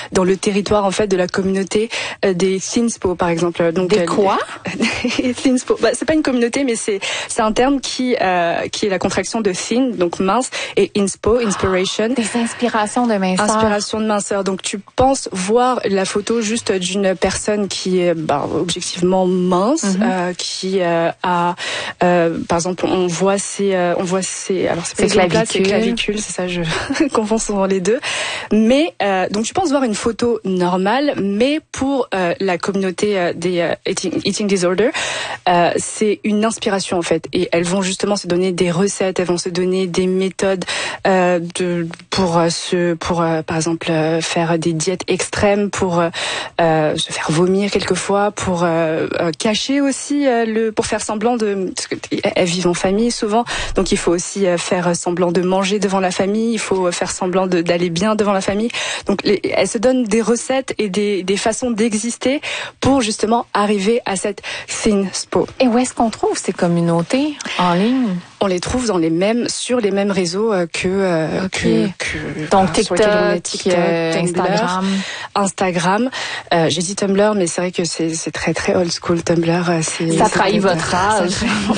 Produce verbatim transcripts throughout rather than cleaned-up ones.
dans le territoire en fait de la communauté euh, des thinspo par exemple. Donc des quoi? Les thinspo. Bah, c'est pas une communauté, mais c'est c'est un terme qui euh, qui est la contraction de thin, donc mince, et inspo, inspiration. Des inspirations de minceur. Inspiration de minceur. Donc tu penses voir la photo juste d'une personne qui est bah, objectivement mince, mm-hmm. euh, qui euh, a, euh, par exemple, on voit ses, euh, on voit ses, alors c'est pas ses clavicules, c'est clavicules, c'est ça, je confonds souvent les deux. Mais euh, donc tu penses voir une photo normale, mais pour euh, la communauté euh, des euh, eating, eating disorder, euh, c'est une inspiration en fait, et elles vont justement se donner des recettes, elles vont se donner des méthodes euh, de pour euh, se, pour euh, par exemple euh, faire des diètes extrêmes, pour euh, euh, se faire vomir quelquefois, pour euh, euh, cacher aussi euh, le, pour faire semblant de, parce que elles vivent en famille souvent, donc il faut aussi euh, faire semblant de manger devant la famille, il faut faire semblant de, d'aller bien devant la famille. Donc les, elles se donnent des recettes et des, des façons d'exister pour justement arriver à cette thinspo. Et où est-ce qu'on trouve ces communautés en ligne? On les trouve dans les mêmes, sur les mêmes réseaux euh, que, euh, okay. que, que donc TikTok, TikTok euh, Instagram. Instagram. Euh, j'ai dit Tumblr, mais c'est vrai que c'est, c'est très très old school. Tumblr, c'est ça c'est trahit votre âge.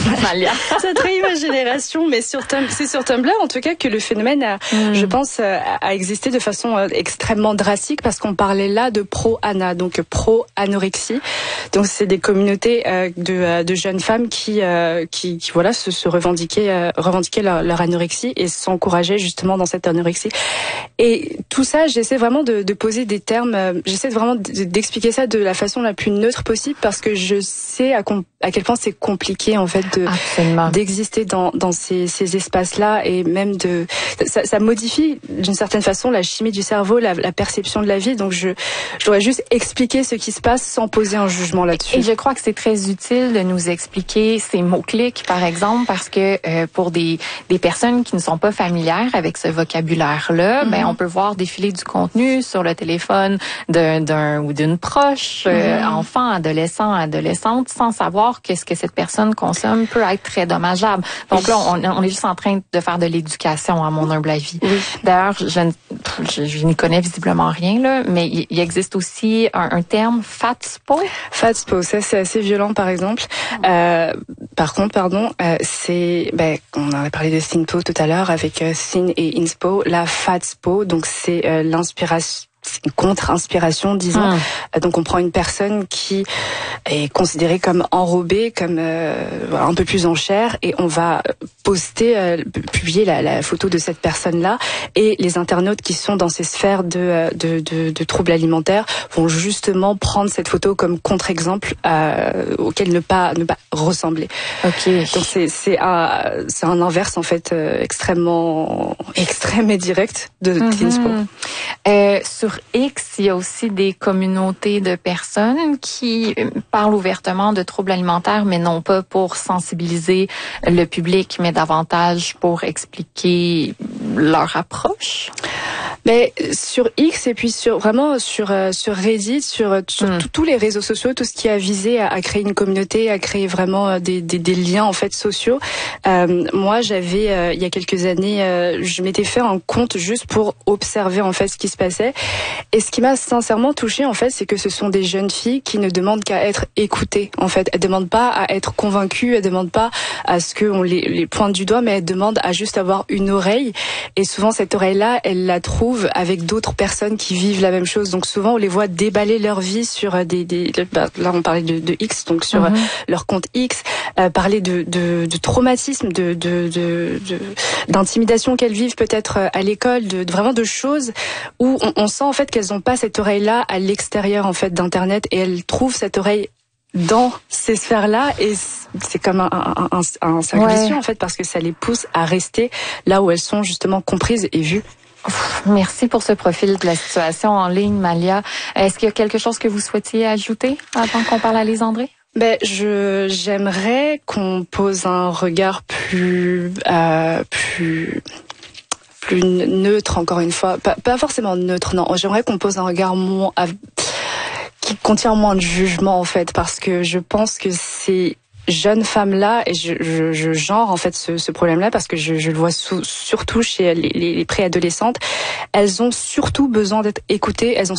Ça trahit ma génération, mais sur Tum- c'est sur Tumblr en tout cas que le phénomène, a, mm. je pense, a existé de façon extrêmement drastique, parce qu'on parlait là de pro-ana, donc pro-anorexie. Donc c'est des communautés euh, de, de jeunes femmes qui, euh, qui, qui voilà, se, se revendiquent revendiquer leur, leur anorexie et s'encourager justement dans cette anorexie. Et tout ça, j'essaie vraiment de, de poser des termes, euh, j'essaie vraiment de, d'expliquer ça de la façon la plus neutre possible, parce que je sais à, com- à quel point c'est compliqué en fait de, d'exister dans, dans ces, ces espaces-là, et même de ça, ça modifie d'une certaine façon la chimie du cerveau, la, la perception de la vie. Donc je, je dois juste expliquer ce qui se passe sans poser un jugement là-dessus. Et je crois que c'est très utile de nous expliquer ces mots-clics, par exemple, parce que Euh, pour des des personnes qui ne sont pas familières avec ce vocabulaire-là, mm-hmm. ben on peut voir défiler du contenu sur le téléphone d'un d'un ou d'une proche, mm-hmm. euh, enfant, adolescent, adolescente, sans savoir que ce que cette personne consomme peut être très dommageable. Donc là, on, on est juste en train de faire de l'éducation, à mon humble avis. Oui. D'ailleurs, je, je, je n'y connais visiblement rien là, mais il, il existe aussi un, un terme fatspo. Fatspo, ça c'est assez violent, par exemple. Mm-hmm. Euh, par contre, pardon, euh, c'est Ben, on a parlé de thinspo tout à l'heure avec euh, thin et inspo. La fatspo, donc c'est euh, l'inspiration, c'est une contre-inspiration, disons. Mmh. Euh, donc on prend une personne qui est considérée comme enrobée, comme euh, voilà, un peu plus en chair, et on va poster, euh, publier la, la photo de cette personne-là, et les internautes qui sont dans ces sphères de, de, de, de troubles alimentaires vont justement prendre cette photo comme contre-exemple euh, auquel ne pas ne pas ressembler. Ok. Donc c'est c'est un c'est un inverse en fait euh, extrêmement extrême et direct de mm-hmm. thinspo. Euh, sur X, il y a aussi des communautés de personnes qui parlent ouvertement de troubles alimentaires, mais non pas pour sensibiliser le public, mais davantage pour expliquer leur approche. Mais sur X et puis sur vraiment sur euh, sur Reddit, sur, sur mm. tous les réseaux sociaux, tout ce qui a visé à, à créer une communauté, à créer vraiment des des, des liens en fait sociaux. Euh, moi, j'avais euh, il y a quelques années, euh, je m'étais fait un compte juste pour observer en fait ce qui se passait. Et ce qui m'a sincèrement touchée en fait, c'est que ce sont des jeunes filles qui ne demandent qu'à être écoutées. En fait, elles demandent pas à être convaincues, elles demandent pas à ce qu'on les les pointe du doigt, mais elles demandent à juste avoir une oreille. Et souvent cette oreille-là, elles la trouvent avec d'autres personnes qui vivent la même chose. Donc souvent on les voit déballer leur vie sur des, des bah, là on parlait de, de X, donc sur mm-hmm. leur compte X, euh, parler de, de, de traumatisme, de, de, de, de d'intimidation qu'elles vivent peut-être à l'école, de, de vraiment de choses où on, on sent en fait qu'elles n'ont pas cette oreille-là à l'extérieur en fait d'internet, et elles trouvent cette oreille dans ces sphères-là, et c'est comme un, un, un, un cercle ouais. vicieux en fait, parce que ça les pousse à rester là où elles sont justement comprises et vues. Merci pour ce profil de la situation en ligne, Malia. Est-ce qu'il y a quelque chose que vous souhaitiez ajouter avant qu'on parle à Lise André? Ben, je j'aimerais qu'on pose un regard plus euh, plus plus neutre, encore une fois, pas, pas forcément neutre, non. J'aimerais qu'on pose un regard moins qui contient moins de jugement en fait, parce que je pense que c'est jeunes femmes-là, et je, je, je genre en fait ce, ce problème-là parce que je, je le vois sous, surtout chez les, les, les préadolescentes, elles ont surtout besoin d'être écoutées, elles ont